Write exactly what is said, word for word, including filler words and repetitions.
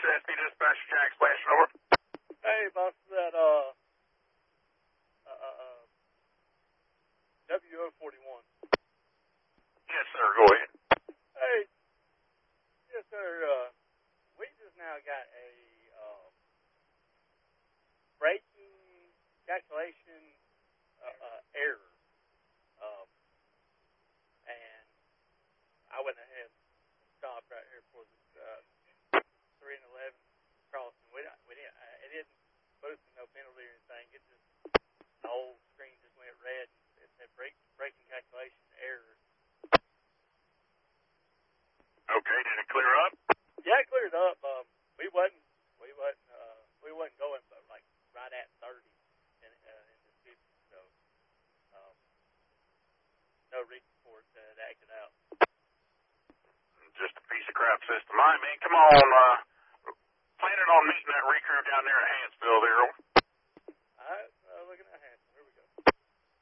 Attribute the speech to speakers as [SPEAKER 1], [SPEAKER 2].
[SPEAKER 1] S P Dispatcher Jack Splash over.
[SPEAKER 2] Hey, boss, that, uh, uh, uh, W O forty-one.
[SPEAKER 1] Yes, sir, go ahead.
[SPEAKER 2] Hey, yes, sir, uh, we just now got a, uh, braking calculation, uh, uh, error, um, and I went ahead and stopped right here for this, uh, three and eleven crossing. We don't, we didn't, uh, it didn't boost no penalty or anything. It just, the whole screen just went red. It said break, braking calculation error.
[SPEAKER 1] Okay, did it clear up?
[SPEAKER 2] Yeah, it cleared up. Um, we wasn't, we wasn't, uh, we wasn't going, but like right at thirty in, uh, in the city. So, um, no reason for it to uh, act it out.
[SPEAKER 1] Just a piece of crap system. All right, man, come on. Uh, planning on meeting that recruit down there at Hansville there.